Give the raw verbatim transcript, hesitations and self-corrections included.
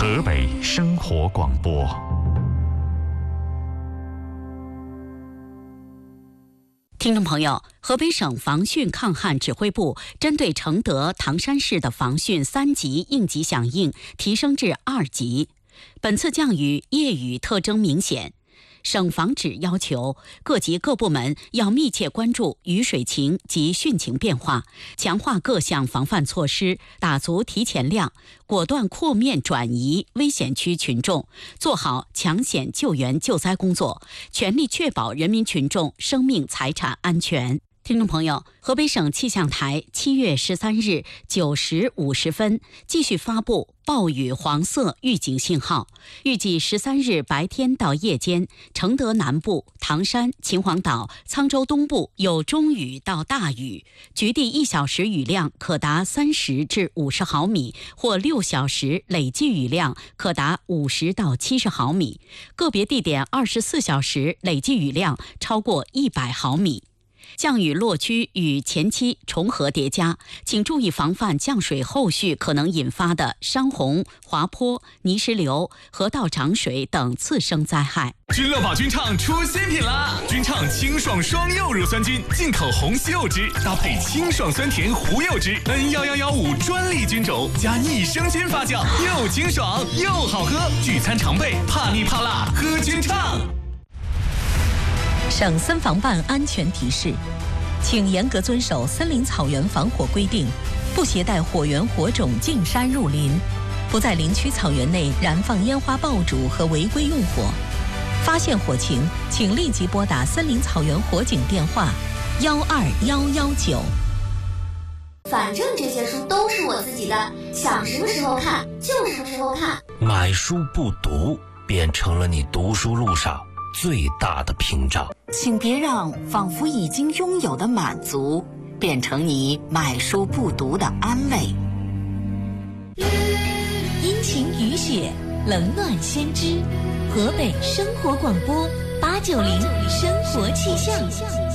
河北生活广播。 听众朋友，河北省防汛抗旱指挥部针对承德、唐山市的防汛三级应急响应提升至二级。本次降雨夜雨特征明显，省防指要求各级各部门要密切关注雨水情及汛情变化，强化各项防范措施，打足提前量，果断扩面转移危险区群众，做好抢险救援救灾工作，全力确保人民群众生命财产安全。听众朋友，河北省气象台七月十三日九时五十分继续发布暴雨黄色预警信号，预计十三日白天到夜间，承德南部、唐山、秦皇岛、沧州东部有中雨到大雨，局地一小时雨量可达三十至五十毫米，或六小时累计雨量可达五十到七十毫米，个别地点二十四小时累计雨量超过一百毫米。降雨落区与前期重合叠加，请注意防范降水后续可能引发的山洪、滑坡、泥石流、河道涨水等次生灾害。 君乐宝君畅出新品啦！君畅清爽双柚乳酸菌，进口红西柚汁，搭配清爽酸甜胡柚汁 N 一一一五专利菌种，加益生菌发酵，又清爽又好喝。聚餐常备，怕腻怕辣，喝君畅。 省森防办安全提示，请严格遵守森林草原防火规定，不携带火源火种进山入林，不在林区草原内燃放烟花爆竹和违规用火。发现火情，请立即拨打森林草原火警电话幺二幺幺九。 反正这些书都是我自己的，想什么时候看就什么时候看。 买书不读，变成了你读书路上最大的屏障。 请别让仿佛已经拥有的满足变成你买书不读的安慰。 阴晴雨雪，冷暖先知。河北生活广播八九零生活气象。